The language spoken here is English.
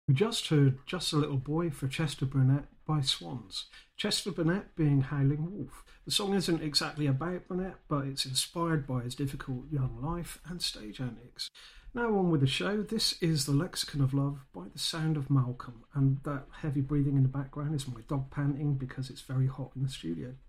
We just heard Just a Little Boy for Chester Burnett by Swans. Chester Burnett being Howling Wolf. The song isn't exactly about Burnett, but it's inspired by his difficult young life and stage antics. Now on with the show. This is The Lexicon of Love by The Sound of Malcolm, and that heavy breathing in the background is my dog panting because it's very hot in the studio.